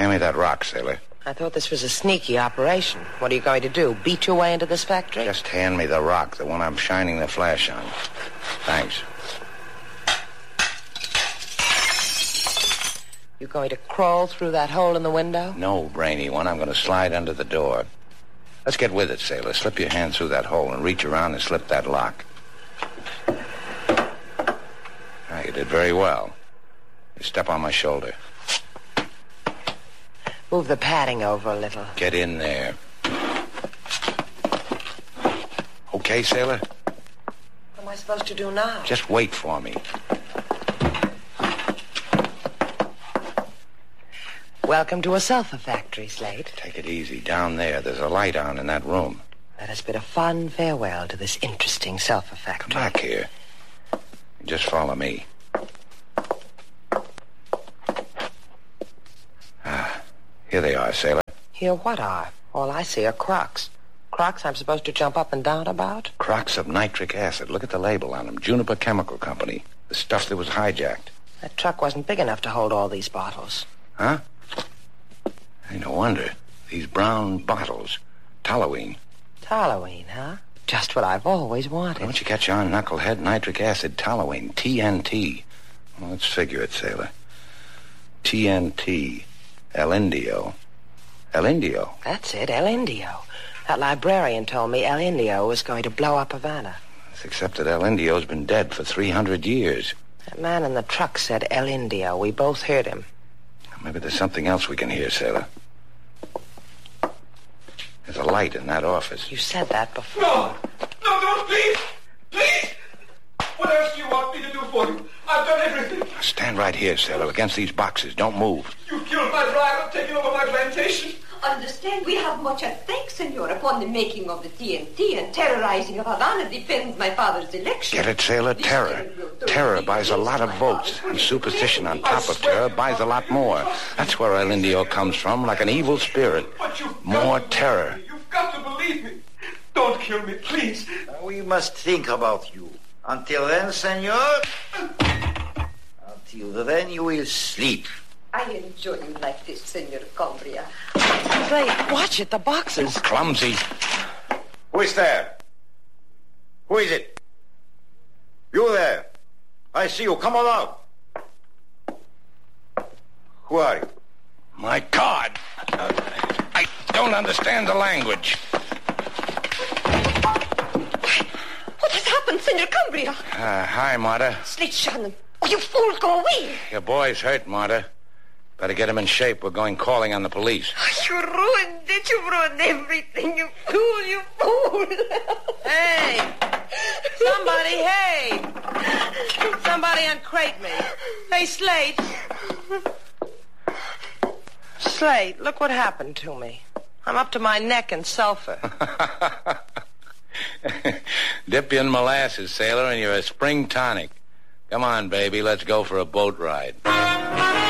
Hand me that rock, sailor. I thought this was a sneaky operation. What are you going to do, beat your way into this factory? Just hand me the rock, the one I'm shining the flash on. Thanks. You going to crawl through that hole in the window? No, brainy one. I'm going to slide under the door. Let's get with it, sailor. Slip your hand through that hole and reach around and slip that lock. You did very well. You step on my shoulder. Move the padding over a little. Get in there. Okay, sailor? What am I supposed to do now? Just wait for me. Welcome to a sulfur factory, Slate. Take it easy. Down there, there's a light on in that room. Let us bid a fond farewell to this interesting sulfur factory. Come back here. Just follow me. Here they are, sailor. Here what are? All I see are crocks. Crocks I'm supposed to jump up and down about? Crocks of nitric acid. Look at the label on them. Juniper Chemical Company. The stuff that was hijacked. That truck wasn't big enough to hold all these bottles. Huh? Hey, no wonder. These brown bottles. Toluene. Toluene, huh? Just what I've always wanted. Don't you catch on, knucklehead? Nitric acid, toluene, TNT. Well, let's figure it, sailor. TNT. El Indio. El Indio? That's it, El Indio. That librarian told me El Indio was going to blow up Havana. Except that El Indio's been dead for 300 years. That man in the truck said El Indio. We both heard him. Maybe there's something else we can hear, sailor. There's a light in that office. You said that before. No, don't, please! Please! What else do you want me to do for you? I've done everything. Now stand right here, sailor, against these boxes. Don't move. You've killed my driver, taken over my plantation. Understand, we have much at stake, senor, upon the making of the TNT, and terrorizing of Havana depends my father's election. Get it, sailor? Terror. Terror buys a lot of votes, and superstition on top of terror buys a lot more. That's where El Indio comes from, like an evil spirit. More terror. You've got to believe me. Don't kill me, please. We must think about you. Until then, senor, until then you will sleep. I enjoy you like this, Senor Cumbria. Slate, watch it, the boxes. Clumsy. Who is there? Who is it? You there. I see you. Come on out. Who are you? My God. I don't understand the language. What has happened, Senor Cumbria? Hi, Marta. Slate Shannon. Oh, you fool, go away. Your boy's hurt, Marta. Better get him in shape. We're going calling on the police. You ruined it. You ruined everything. You fool, you fool. Hey! Somebody, hey! Somebody uncrate me. Hey, Slate. Slate, look what happened to me. I'm up to my neck in sulfur. Dip you in molasses, sailor, and you're a spring tonic. Come on, baby. Let's go for a boat ride.